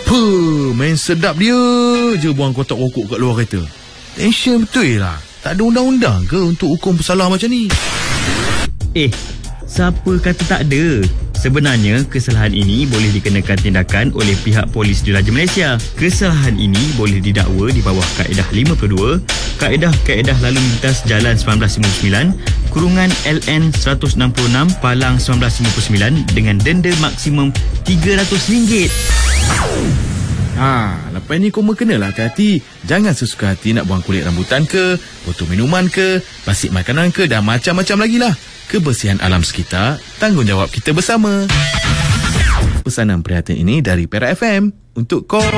Main sedap dia je buang kotak rokok kat luar kereta. Tension betul lah. Tak ada undang-undang ke untuk hukum bersalah macam ni? Siapa kata tak ada? Sebenarnya, kesalahan ini boleh dikenakan tindakan oleh pihak Polis Diraja Malaysia. Kesalahan ini boleh didakwa di bawah Kaedah 52, Kaedah Lalu Lintas Jalan 1959, kurungan LN 166 Palang 1959 dengan denda maksimum RM300. Lepas ni kau kenalah hati-hati. Jangan sesuka hati nak buang kulit rambutan ke, botol minuman ke, plastik makanan ke dan macam-macam lagi lah. Kebersihan alam sekitar, tanggungjawab kita bersama. Pesanan prihatin ini dari Perak FM untuk kau.